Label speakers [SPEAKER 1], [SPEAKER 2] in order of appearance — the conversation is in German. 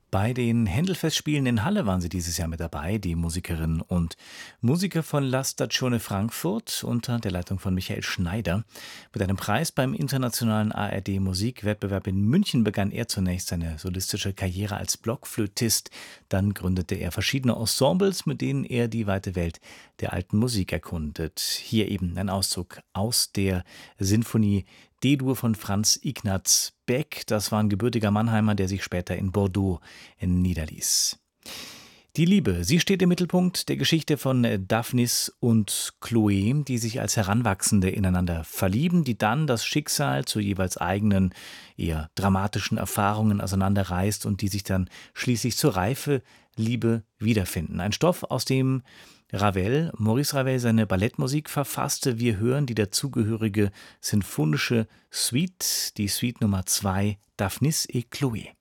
[SPEAKER 1] Bei den Händel-Festspielen in Halle waren sie dieses Jahr mit dabei, die Musikerinnen und Musiker von La Stagione Frankfurt unter der Leitung von Michael Schneider. Mit einem Preis beim internationalen ARD-Musikwettbewerb in München begann er zunächst seine solistische Karriere als Blockflötist. Dann gründete er verschiedene Ensembles, mit denen er die weite Welt der alten Musik erkundet. Hier eben ein Auszug aus der Sinfonie D-Dur von Franz Ignaz Beck. Das war ein gebürtiger Mannheimer, der sich später in Bordeaux niederließ. Die Liebe, sie steht im Mittelpunkt der Geschichte von Daphnis und Chloe, die sich als Heranwachsende ineinander verlieben, die dann das Schicksal zu jeweils eigenen, eher dramatischen Erfahrungen auseinanderreißt und die sich dann schließlich zur Reife Liebe wiederfinden. Ein Stoff, aus dem Maurice Ravel seine Ballettmusik verfasste. Wir hören die dazugehörige sinfonische Suite, die Suite Nummer 2, Daphnis et Chloé.